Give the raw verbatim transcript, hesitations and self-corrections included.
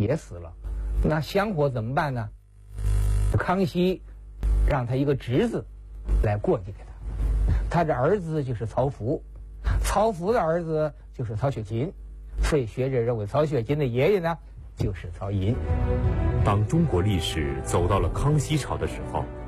也死了。那香火怎么办呢？康熙让他一个侄子来过继给他，他的儿子就是曹福，曹福的儿子就是曹雪芹，所以学者认为曹雪芹的爷爷呢就是曹寅。 当中国历史走到了康熙朝的时候，